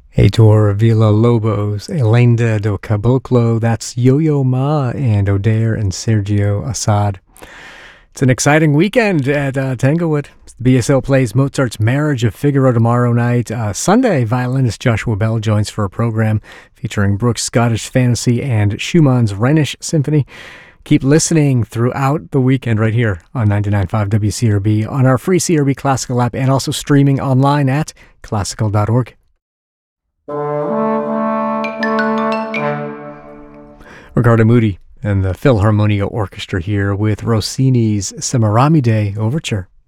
Heitor Villa-Lobos, Elenda do Caboclo, that's Yo-Yo Ma, and Oder and Sergio Assad. It's an exciting weekend at Tanglewood. BSO plays Mozart's Marriage of Figaro tomorrow night. Sunday, violinist Joshua Bell joins for a program featuring Brooks' Scottish Fantasy and Schumann's Rhenish Symphony. Keep listening throughout the weekend right here on 99.5 WCRB, on our free CRB Classical app, and also streaming online at classical.org. Riccardo Muti and the Philharmonia Orchestra here with Rossini's Semiramide Overture.